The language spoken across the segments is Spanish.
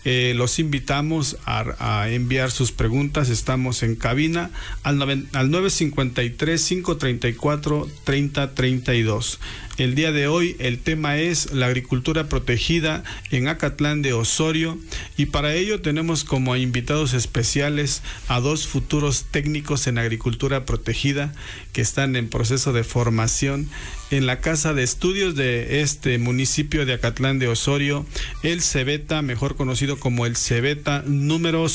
Los invitamos a enviar sus preguntas. Estamos en cabina al 953-534-3032. El día de hoy el tema es la agricultura protegida en Acatlán de Osorio, y para ello tenemos como invitados especiales a dos futuros técnicos en agricultura protegida que están en proceso de formación en la Casa de Estudios de este municipio de Acatlán de Osorio, el CEBETA, mejor conocido como el CEBETA número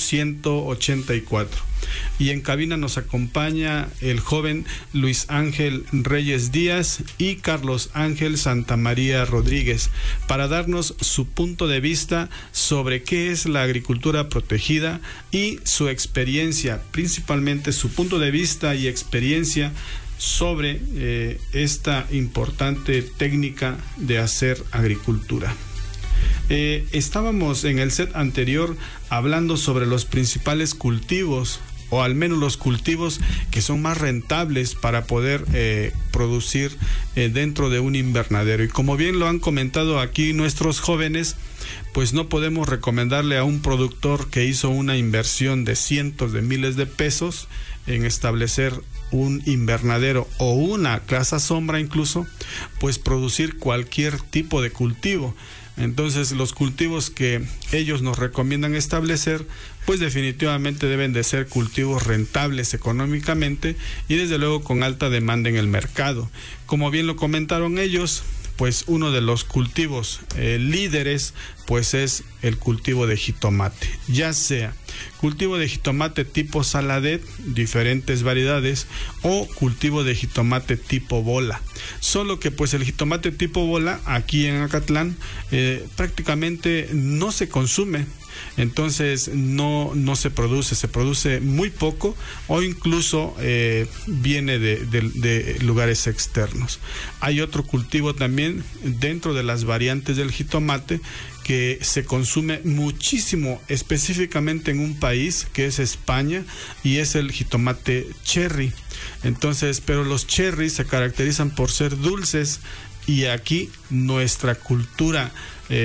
184. Y en cabina nos acompaña el joven Luis Ángel Reyes Díaz y Carlos Ángel Santamaría Rodríguez para darnos su punto de vista sobre qué es la agricultura protegida y su experiencia, principalmente su punto de vista y experiencia sobre esta importante técnica de hacer agricultura. Estábamos en el set anterior hablando sobre los principales cultivos, o al menos los cultivos que son más rentables para poder producir dentro de un invernadero. Y como bien lo han comentado aquí nuestros jóvenes, pues no podemos recomendarle a un productor que hizo una inversión de cientos de miles de pesos en establecer un invernadero o una casa sombra incluso, pues producir cualquier tipo de cultivo. Entonces los cultivos que ellos nos recomiendan establecer pues definitivamente deben de ser cultivos rentables económicamente y desde luego con alta demanda en el mercado. Como bien lo comentaron ellos, pues uno de los cultivos líderes pues es el cultivo de jitomate, ya sea cultivo de jitomate tipo saladet, diferentes variedades, o cultivo de jitomate tipo bola. Solo que pues el jitomate tipo bola aquí en Acatlán prácticamente no se consume. Entonces no se produce muy poco, o incluso viene de lugares externos. Hay otro cultivo también dentro de las variantes del jitomate que se consume muchísimo, específicamente en un país que es España, y es el jitomate cherry. Entonces, pero los cherries se caracterizan por ser dulces, y aquí nuestra cultura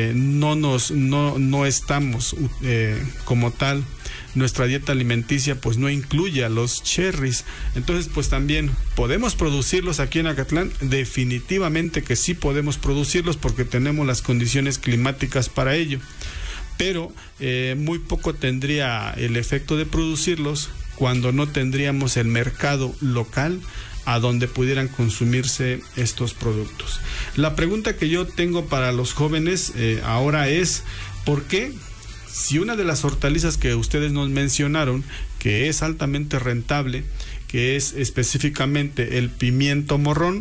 no estamos como tal, nuestra dieta alimenticia pues no incluye a los cherries. Entonces pues también podemos producirlos aquí en Acatlán, definitivamente que sí podemos producirlos porque tenemos las condiciones climáticas para ello, pero muy poco tendría el efecto de producirlos cuando no tendríamos el mercado local a donde pudieran consumirse estos productos. La pregunta que yo tengo para los jóvenes ahora es: ¿por qué, si una de las hortalizas que ustedes nos mencionaron, que es altamente rentable, que es específicamente el pimiento morrón,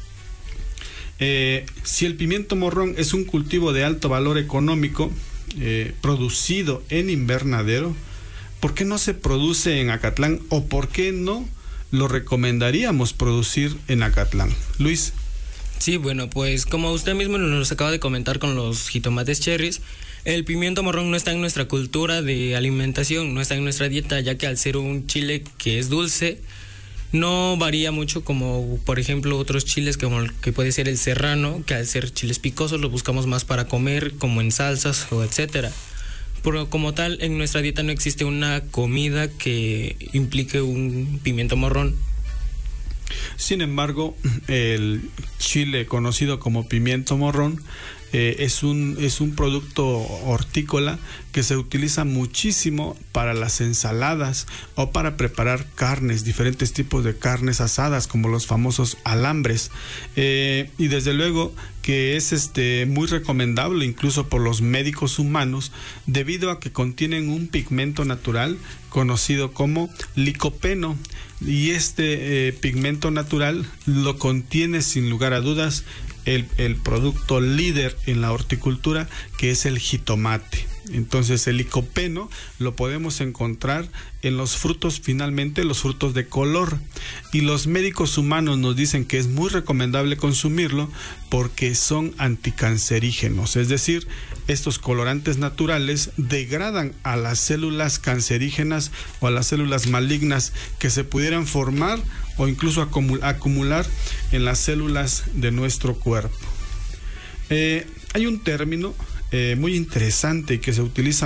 si el pimiento morrón es un cultivo de alto valor económico, producido en invernadero, ¿por qué no se produce en Acatlán, o por qué no lo recomendaríamos producir en Acatlán? Luis. Sí, bueno, pues como usted mismo nos acaba de comentar con los jitomates cherries, el pimiento morrón no está en nuestra cultura de alimentación, no está en nuestra dieta, ya que al ser un chile que es dulce, no varía mucho como por ejemplo otros chiles como el que puede ser el serrano, que al ser chiles picosos los buscamos más para comer, como en salsas o etcétera. Pero como tal, en nuestra dieta no existe una comida que implique un pimiento morrón. Sin embargo, el chile conocido como pimiento morrón es un producto hortícola que se utiliza muchísimo para las ensaladas o para preparar carnes, diferentes tipos de carnes asadas, como los famosos alambres, y desde luego que es muy recomendable incluso por los médicos humanos, debido a que contienen un pigmento natural conocido como licopeno, y pigmento natural lo contiene sin lugar a dudas el producto líder en la horticultura, que es el jitomate. Entonces el licopeno lo podemos encontrar en los frutos, finalmente los frutos de color, y los médicos humanos nos dicen que es muy recomendable consumirlo porque son anticancerígenos, es decir, estos colorantes naturales degradan a las células cancerígenas o a las células malignas que se pudieran formar o incluso acumular en las células de nuestro cuerpo. Hay un término muy interesante que se utiliza